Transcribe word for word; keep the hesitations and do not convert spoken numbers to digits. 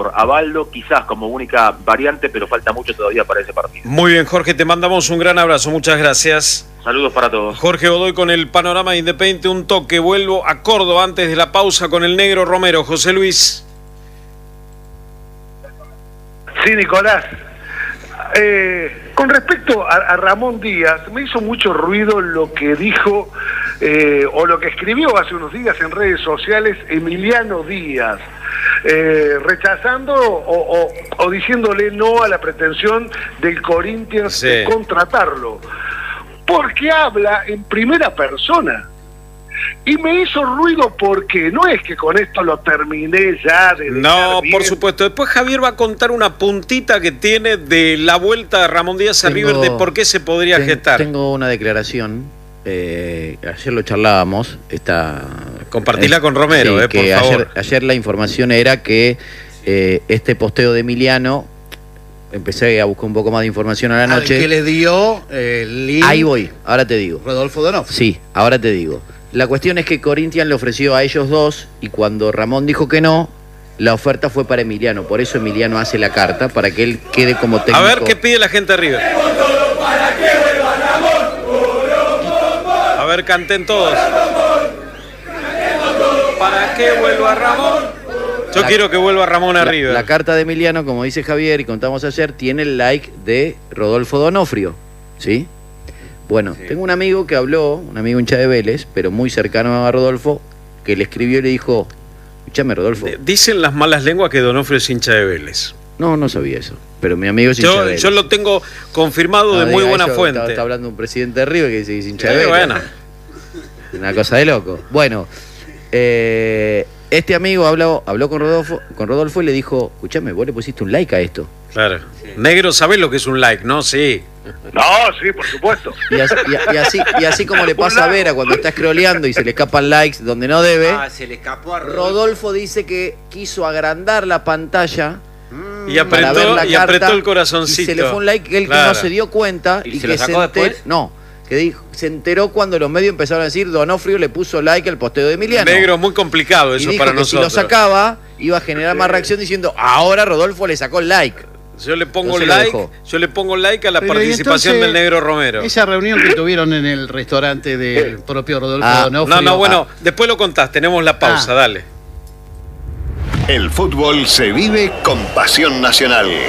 a Baldo, quizás como única variante, pero falta mucho todavía para ese partido. Muy bien, Jorge, te mandamos un gran abrazo, muchas gracias. Saludos para todos. Jorge Godoy con el panorama de Independiente, un toque. Vuelvo a Córdoba antes de la pausa con el negro Romero. José Luis. Sí, Nicolás. Eh, con respecto a, a Ramón Díaz, me hizo mucho ruido lo que dijo eh, o lo que escribió hace unos días en redes sociales Emiliano Díaz, eh, rechazando o, o, o diciéndole no a la pretensión del Corinthians sí. de contratarlo, porque habla en primera persona. Y me hizo ruido porque no es que con esto lo terminé ya de... No, por supuesto. Después Javier va a contar una puntita que tiene de la vuelta de Ramón Díaz a River, de por qué se podría ten, gestar. Tengo una declaración, eh, ayer lo charlábamos, esta... Compartila es, con Romero, sí, eh, que por favor. Ayer, ayer la información era que eh, este posteo de Emiliano, empecé a buscar un poco más de información a la noche. ¿Al que le dio el link? Ahí voy, ahora te digo. Rodolfo Donofrio. Sí, ahora te digo. La cuestión es que Corinthians le ofreció a ellos dos y cuando Ramón dijo que no, la oferta fue para Emiliano. Por eso Emiliano hace la carta, para que él quede como técnico. A ver qué pide la gente de River. A ver, canten todos. ¿Para qué vuelva Ramón? Yo la, quiero que vuelva Ramón a la, River. La carta de Emiliano, como dice Javier y contamos ayer, tiene el like de Rodolfo Donofrio, ¿sí? Bueno, sí. Tengo un amigo que habló, un amigo hincha de Vélez, pero muy cercano a Rodolfo, que le escribió y le dijo, escúchame, Rodolfo. Dicen las malas lenguas que Donofrio es hincha de Vélez. No, no sabía eso, pero mi amigo es hincha yo, de Vélez. Yo lo tengo confirmado no, de muy buena eso, fuente. Está, está hablando un presidente de River que dice que es hincha sí, de Vélez. Bueno. Una cosa de loco. Bueno, eh, este amigo habló, habló con Rodolfo, con Rodolfo y le dijo, escúchame, vos le pusiste un like a esto. Claro. Sí. Negro, ¿sabés lo que es un like, no? Sí. No, sí, por supuesto. Y así, y, y así, y así como le pasa a Vera cuando está scrolleando y se le escapan likes donde no debe. Ah, se le escapó a Rodolfo. Rodolfo dice que quiso agrandar la pantalla mm, y, apretó, la y carta, apretó el corazoncito. Y se le fue un like que él claro. que no se dio cuenta. ¿Y, y se que lo sacó se después? No, que dijo, se enteró cuando los medios empezaron a decir Donofrio le puso like al posteo de Emiliano. Negro, muy complicado eso y dijo para que nosotros. Si lo sacaba, iba a generar más reacción diciendo, ahora Rodolfo le sacó el like. Yo le pongo like, yo le pongo like a la Pero participación entonces, del negro Romero. Esa reunión que tuvieron en el restaurante del propio Rodolfo ah, Donofrio. No, no, bueno, ah. después lo contás, tenemos la pausa, ah. dale. El fútbol se vive con pasión nacional.